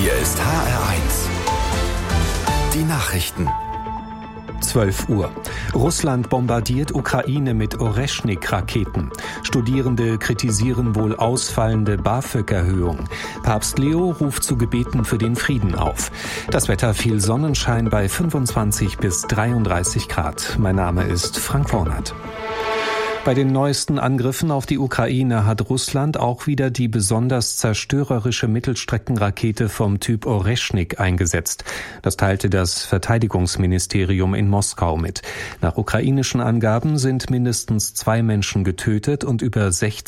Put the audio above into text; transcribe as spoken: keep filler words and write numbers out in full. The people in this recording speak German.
Hier ist H R eins. Die Nachrichten. zwölf Uhr. Russland bombardiert Ukraine mit Oreschnik-Raketen. Studierende kritisieren wohl ausfallende BAföG-Erhöhung. Papst Leo ruft zu Gebeten für den Frieden auf. Das Wetter: viel Sonnenschein bei fünfundzwanzig bis dreiunddreißig Grad. Mein Name ist Frank Wornert. Bei den neuesten Angriffen auf die Ukraine hat Russland auch wieder die besonders zerstörerische Mittelstreckenrakete vom Typ Oreschnik eingesetzt. Das teilte das Verteidigungsministerium in Moskau mit. Nach ukrainischen Angaben sind mindestens zwei Menschen getötet und über sechzig